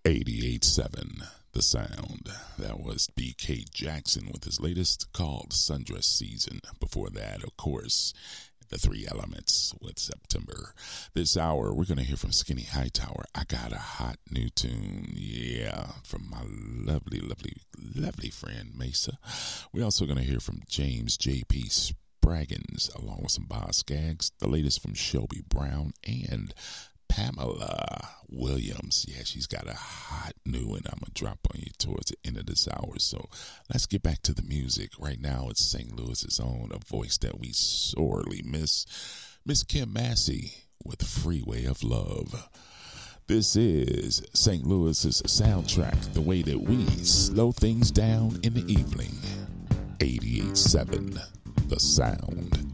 88.7 The Sound. That was B.K. Jackson with his latest called Sundress Season. Before that, of course, The Three Elements with September. This hour, we're going to hear from Skinny Hightower. I got a hot new tune, from my lovely friend Mesa. We're also going to hear from James J.P. Spraggins, along with some Boz Skaggs, the latest from Shelby Brown, and Pamela Williams. Yeah, she's got a hot new one I'm going to drop on you towards the end of this hour. So let's get back to the music. Right now, it's St. Louis's own, a voice that we sorely miss, Miss Kim Massey with Freeway of Love. This is St. Louis's soundtrack, the way that we slow things down in the evening. 88.7 The Sound.